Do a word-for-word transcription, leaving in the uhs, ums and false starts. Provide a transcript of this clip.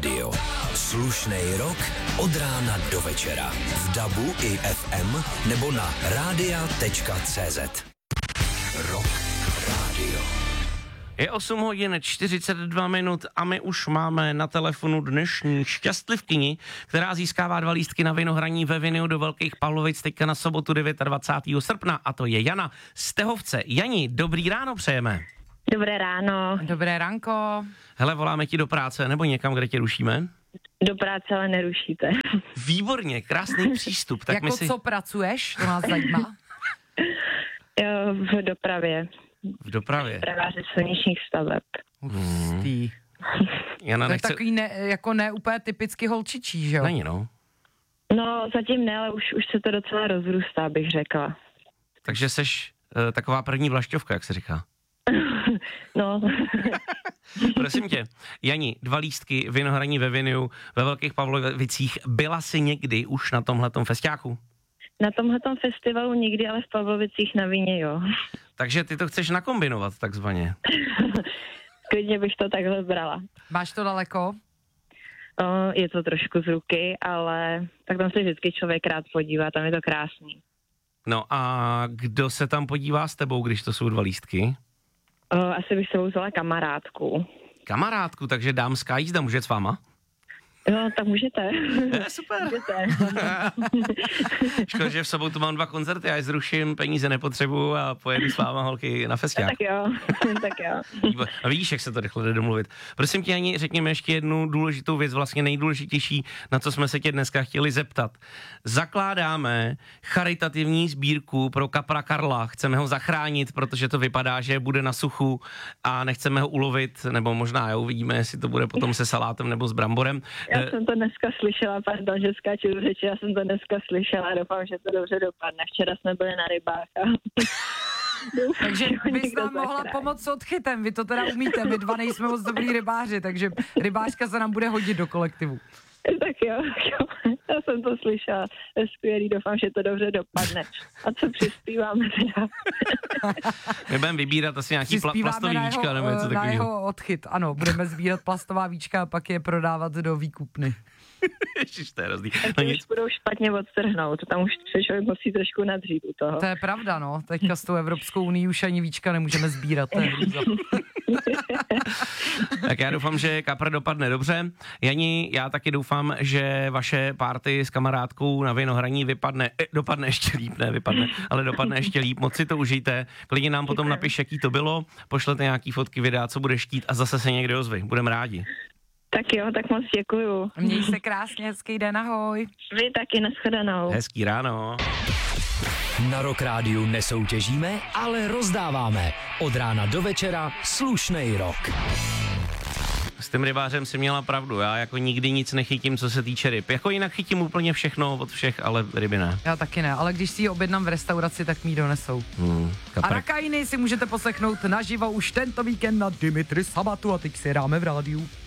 rádio. Slušnej rok od rána do večera. V dabu i ef em nebo na rádia tečka cé zet. Rock Radio. Je osm hodin čtyřicet dva minut a my už máme na telefonu dnešní šťastlivkyni, která získává dva lístky na vinohraní ve Viniu do Velkých Pavlovic teďka na sobotu dvacátého devátého srpna, a to je Jana z Tehovce. Jani, dobrý ráno přejeme. Dobré ráno. Dobré ránko. Hele, voláme ti do práce nebo někam, kde tě rušíme? Do práce ale nerušíte. Výborně, krásný přístup. Tak jako my si... co pracuješ? To nás zajímá. Jo, v dopravě. V dopravě. Praváře silničních staveb. Hustý. Jana To je nechce... takový ne, jako ne úplně typicky holčičí, že jo? Není, no. No, zatím ne, ale už, už se to docela rozrůstá, bych řekla. Takže seš uh, taková první vlašťovka, jak se říká. No. Prosím tě, Jani, dva lístky vinohraní ve Viniu ve Velkých Pavlovicích. Byla jsi někdy už na tomhletom festiáku? Na tomhletom festivalu nikdy, ale v Pavlovicích na Víně, jo. Takže ty to chceš nakombinovat, takzvaně. Klidně bych to takhle brala. Máš to daleko? O, je to trošku z ruky, ale tak tam se vždycky člověk rád podívá, tam je to krásný. No a kdo se tam podívá s tebou, když to jsou dva lístky? O, asi bych se vzala kamarádku. Kamarádku, takže dámská jízda může s váma? No, tak můžete. Je, super. Můžete. Škoda, že v sobotu mám dva koncerty, já je zruším, peníze nepotřebuju a pojedu s váma holky na festiák. Tak jo, tak jo. A vidíš, jak se to rychle jde domluvit. Prosím tě, Ani, řekněme ještě jednu důležitou věc, vlastně nejdůležitější, na co jsme se tě dneska chtěli zeptat. Zakládáme charitativní sbírku pro kapra Karla. Chceme ho zachránit, protože to vypadá, že bude na suchu a nechceme ho ulovit, nebo možná jo, uvidíme, jestli to bude potom se salátem nebo s bramborem. Já jsem to dneska slyšela, pardon, že skáču do řeči, já jsem to dneska slyšela a doufám, že to dobře dopadne. Včera jsme byli na rybách a... Takže bys nám mohla pomoct s odchytem, vy to teda umíte, my dva nejsme moc dobrý rybáři, takže rybářka se nám bude hodit do kolektivu. Tak jo, jo, já jsem to slyšela, je skvělý, doufám, že to dobře dopadne. A co přispíváme teda? My budeme vybírat asi nějaký pla- plastový na víčka jeho, nebo něco na takového. jeho odchyt, ano, budeme sbírat plastová víčka a pak je prodávat do výkupny. Ježiš, to je rozdíl. Tak No už nic. budou špatně odtrhnout, tam už se člověk musí trošku nadřít u toho. To je pravda, no, teďka s tou Evropskou unii už ani víčka nemůžeme sbírat, to je hrůza. Tak já doufám, že kapr dopadne dobře. Jani, já taky doufám, že vaše party s kamarádkou na vinohraní vypadne, eh, dopadne ještě líp, ne vypadne, ale dopadne ještě líp. Moc si to užijte. Klidně nám potom napiš, jaký to bylo, pošlete nějaký fotky, videa, co bude štít a zase se někde ozvi. Budeme rádi. Tak jo, tak moc děkuju. Měj se krásně, hezký den, ahoj. Vy taky, nashledanou. Hezký ráno. Na Rock Rádiu nesoutěžíme, ale rozdáváme. Od rána do večera slušnej rok. S tím rybářem si měla pravdu. Já jako nikdy nic nechytím, co se týče ryb. Jako jinak chytím úplně všechno od všech, ale ryby ne. Já taky ne, ale když si ji objednám v restauraci, tak mi ji donesou. Hmm, A Rakajny si můžete poslechnout naživo už tento víkend na Dimitri Sabatu a teď si dáme v rádiu.